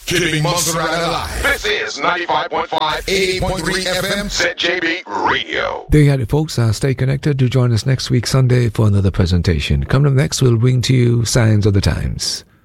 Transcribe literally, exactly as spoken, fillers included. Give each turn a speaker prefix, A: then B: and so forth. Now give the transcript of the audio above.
A: Keeping Montserrat alive.
B: This is ninety-five point five,
A: eighty point three F M,
B: Z J B Radio.
C: There you have it, folks. Uh, stay connected to join us next week, Sunday, for another presentation. Coming up next, we'll bring to you Signs of the Times.